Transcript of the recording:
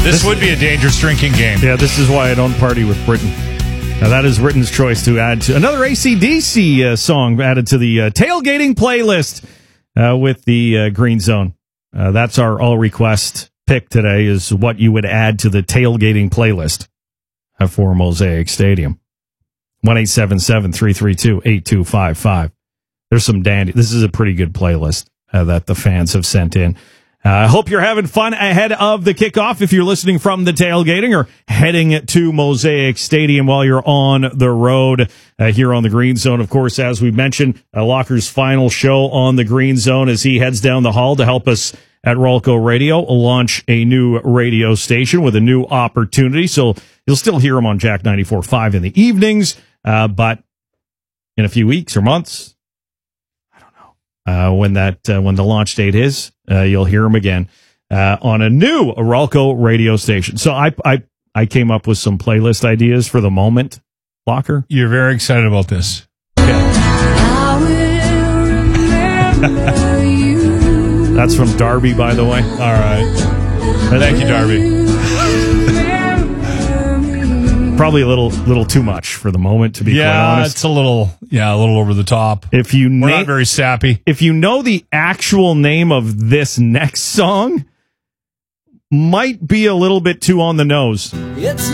This would be a dangerous drinking game. Yeah, this is why I don't party with Britain. Now, that is Britain's choice to add to another AC/DC song added to the tailgating playlist with the Green Zone. That's our all-request pick today, is what you would add to the tailgating playlist for Mosaic Stadium. 1-877-332-8255. There's some dandy. This is a pretty good playlist that the fans have sent in. I hope you're having fun ahead of the kickoff if you're listening from the tailgating or heading to Mosaic Stadium while you're on the road here on the Green Zone. Of course, as we mentioned, Locker's final show on the Green Zone as he heads down the hall to help us at Rolco Radio launch a new radio station with a new opportunity. So you'll still hear him on Jack 94.5 in the evenings, but in a few weeks or months, when the launch date is, you'll hear him again on a new Rolco radio station. So I came up with some playlist ideas for the moment. Locker, You're very excited about this. okay. That's from Darby, by the way. All right. Thank you, Darby. Probably a little too much for the moment, to be quite honest. It's a little over the top. If you We're not very sappy. If you know the actual name of this next song, might be a little bit too on the nose.